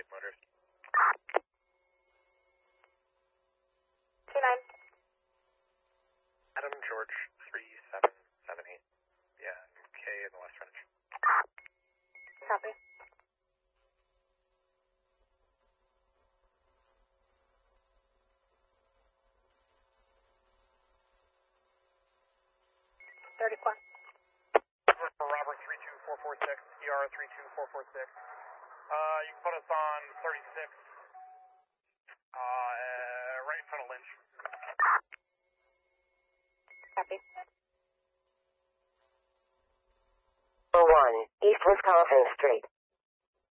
Big Motors. 29. Adam George 3778. Yeah, K in the west frontage. Copy. $34. Robert 32446, ER 32446. You can put us on 36, right in front of Lynch. Copy. 1, East Wisconsin Street.